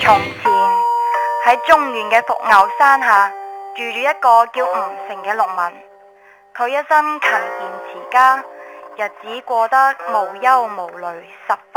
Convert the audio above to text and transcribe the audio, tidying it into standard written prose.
從前喺中原嘅伏牛山下住住一個叫吳成嘅農民，佢一生勤儉持家，日子過得無憂無慮，十分